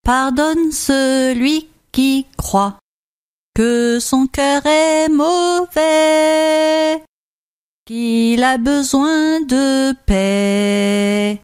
Pardonne celui qui croit que son cœur est mauvais, qu'il a besoin de paix.